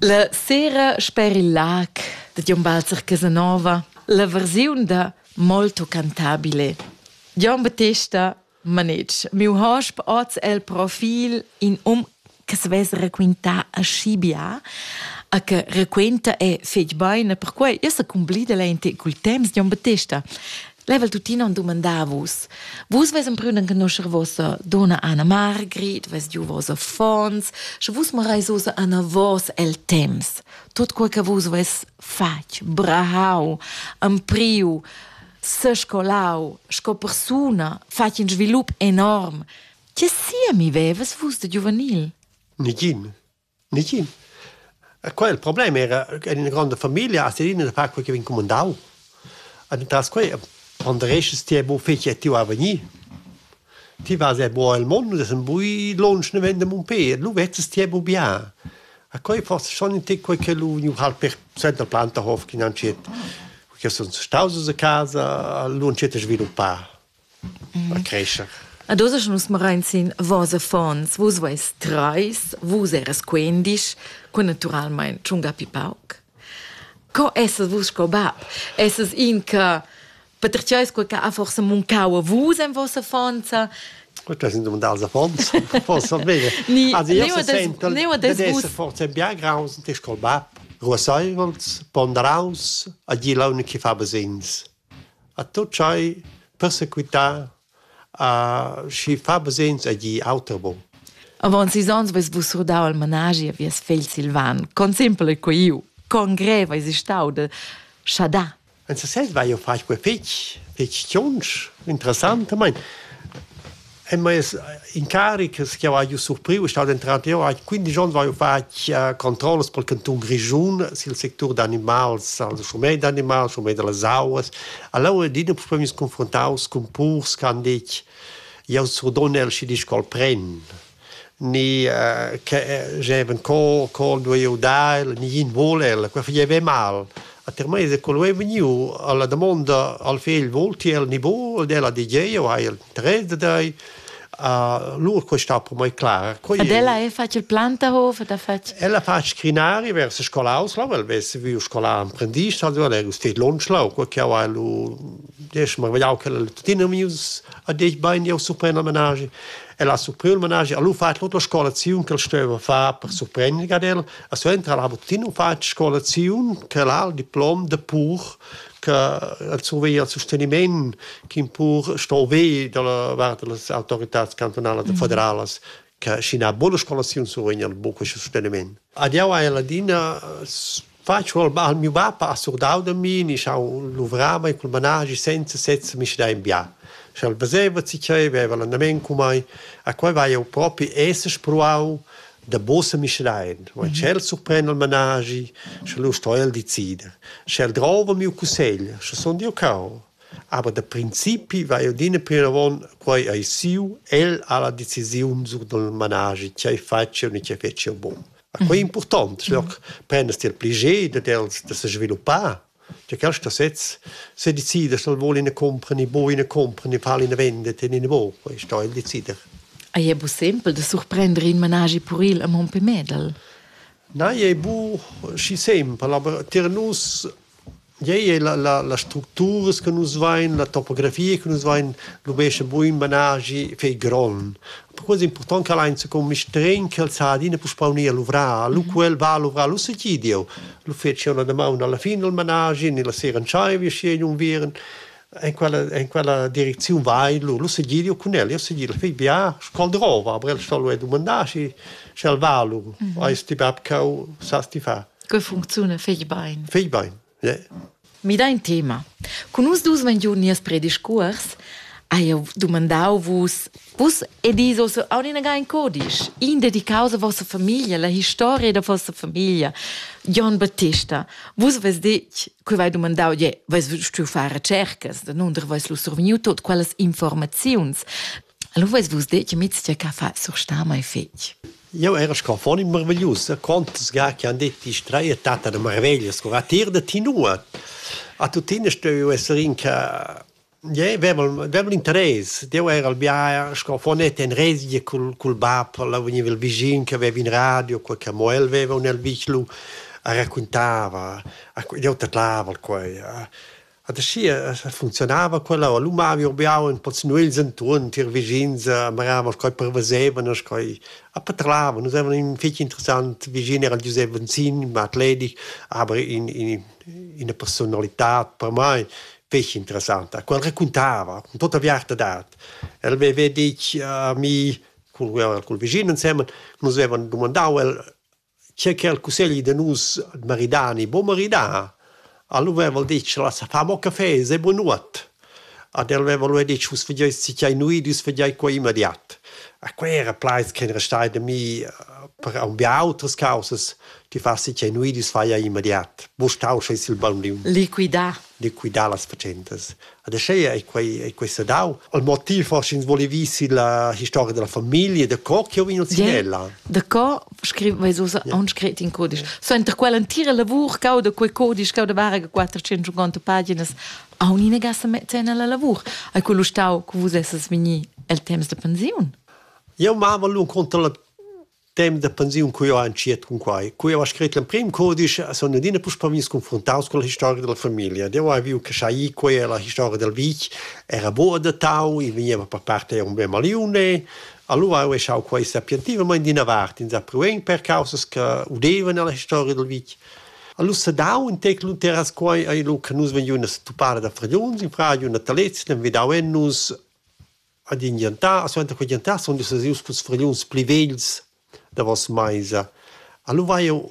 La sera Sperillac de John Balzer Casanova, la versione da Molto Cantabile. John Battista manetg. Miu hosp oz el profil in che si vese requinta a Scibia, a che requenta è fetg baina, per cui io se complida lente col temps John Battista. Level tutina un domandavus. Vus vesen prünen genoscher vossa dona Anna Margrit, ves diu vossa Fons, sche vus marais osa ana vos el temps. Tot quel che vus ves fac, brahau, ampriu, se scolau, sco persona, fac un svilup enorm. Che sia mi veves vus de juvenil? Negin. Qua il problema era che in una grande famiglia a sedina da fare quel che vien comandau. Ad tras qua quando restes ti è buon fece e ti va a venire. Ti va a buon al mondo, da un bui lunch ne vende un pe, lu vezzes ti è buon bien. A qua forse schon in te quel che lu halt per cento planta hof che non c'è. Perché sono stausos a casa, lu non c'è da sviluppare, a crescere. Ad osa schon us marein sin vosa Fons, vus vais treis, vus eres quendisch, qua naturalmein schon gapi pauc. Co esses vus sco bab? Esses in ca Paterciais quel che ha forse muncau a vus en vossa Fonza. Questo è un dalza Fons, forse bene. Also io sento adesso forse bien graus und scol bab. Ruasäuels, ponderaus, a di laune che fa besins. A tot c'hai persecuità a si fa besins a di autobo. Avon si sons ves vus rodau al menagi a vies fel Silvan, con sempre co iu, con greva isi stau de Shada. En se sent vai io fac quei fetch tions, interessant, mein. E mais incaric che va io surpriu, stau entrato io, 15 giorni vai io fac controlles pel canton Grigiun, sil sector d'animals, also schumei d'animals, schumei de las auas. Allora dina per mi confrontaus con purs candic, io surdonel si dis col pren. Ni che jeven col due io dai, ni in volel, qua faieve mal. A termese quello è venuto alla domanda al figlio volti al niveau della DJ o al 3 dai lui questo per me chiaro. Adela è faccio il plantahof da faccio. Ella fa scrinare verso scuola auslau, weil vesse vi scuola apprendista, also lei stet lunchlau, che ha lu des ma vegliau che la tutina mius a dei bain io supprena menage. Ela suppreu il menage, lui fa tutta la scolazione che stava fa per supprendere del, a sua entra la tutina fa scolazione che ha il diploma de pur che al suo il sostenimento che in pur sto ve dalla parte delle autorità cantonali e federali che si una buona scolazione su il buco sostenimento. Adiao a la dina faccio al mio papà a sordau da mi, ni schau luvrava in quel menage senza setze mi da in bia. Schel baseva si aveva l'andamento come a qua vai io proprio essere provau da bossa mischrein, weil schel surprende il menage, schel stoel decide. Schel drova mio cuseglia, schel son dio cau. Aber da principi vai io dine per von qua ai siu el alla decisione sul menage, che faccio e che faccio bon. A qua è importante, schel prendersi il piacere de se sviluppare. Cioè che sta se decide se vuole ne comprare, poi ne comprare, fare ne vendere, ne vuole, poi sta il decidere. E è bu semple de surprendere in menage puril a Montpemedel? No, è bu si sempre, aber ternus è la struttura che nus vain, la topografia che nus vain, lo besce bu in menage fe gron. Per questo è importante che l'anzi come stren che il sadine può spawnire l'uvra, lu quel va l'uvra, lu se gidio, lu fece una domanda alla fine del menage, nella sera in chai vi sceglie un viren. In quella direzione vai, lu se gidio con lui, io se gidio, fai bia, scaldrova, aber sto lo domandare, se il valu, ai sti babcau, sa sti fa. Che funziona, fai bene. Fai bene, ja. Mi dà un tema. Con us dus vengiunias prediscurs, io domandau vus e diso a una gain codice, in dedicaus a vostra famiglia, la storia da vostra famiglia. John Battista, vus ves dic, que vai domandau, vais stu fare cercas, da non der vais lu surveniu tot quelles informaziuns. Allora vais vus dic, mitz che ca fa sur sta mai fetg. Io era scafoni meraviglioso, quantos ga che han detto straia tata de meraviglias, co a tir de tinua. A tutine sto io esser in ca Ja, aveva l'interesse. Io era al bia, scofonete in resia col bap, la veniva il vicino che aveva in radio, qualche moel aveva nel vicino, raccontava, io parlava quei. Adesso funzionava quello, lui aveva abbiamo un po' di noi intorno, i vicini, maravamo coi pervasevano, coi parlavano, noi avevamo un figlio interessante, vicino era Giuseppe Vanzini, atletico, ma in una personalità per me fece interessante. Quel raccontava, con tutta verdad. E aveva detto a me, col vicino insieme, noi avevamo domandato, c'è che il consiglio di noi maridani, buon maridà? Allora aveva detto, la sa famo caffè, è buonuot. Ed aveva detto, se c'è noi, se qua immediato. E qua era plais che restava da me per un po' altre cause, che fa se c'è noi, se fai immediato. Bostau c'è il buon Liquidar le faccende. Adesso è questo dau. Il motivo forse vuole visi la storia della famiglia, da co che ho in Zinella. da co scrive so anscret in codice. So inter quell'antire lavoro che da quei codice che da varga 450 pagine a un'ina gassa mette nella lavoro. E quello stau che vos esses vini il temps de pensione. Io mamma lu contro il tema de pensione che io ho anciet con quai. Che io ho scritto il primo codice, sono dine pus per mi confrontato con la storia della famiglia. Io ho visto che c'è qui la storia del vic, era buona da tau, e veniva per parte un bel malione. Allora ho sciau qua sapientivamente in avanti, in zapruen per cause che udevano la storia del vic. Allora se dau un tec l'unteras qua, e lo che noi veniamo stupare da fragions, in fragi una talezza, ne vedau en nus ad indiantà, sono quegli antà, sono dei uscus fragions plivels da vos maisa. Allora io